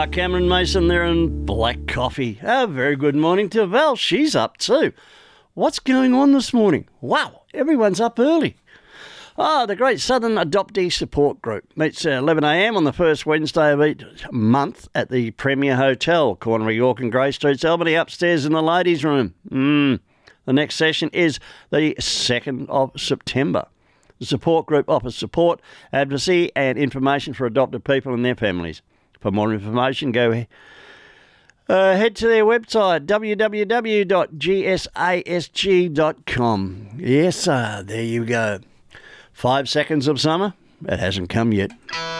Cameron Mason there and Black Coffee. A very good morning to Val. She's up too. What's going on this morning? Wow, everyone's up early. The Great Southern Adoptee Support Group meets at 11 a.m. on the first Wednesday of each month at the Premier Hotel, corner of York and Grey Streets, Albany, upstairs in the ladies' room. The next session is the 2nd of September. The support group offers support, advocacy and information for adopted people and their families. For more information, go head to their website, www.gsasg.com. Yes, there you go. 5 seconds of summer. It hasn't come yet.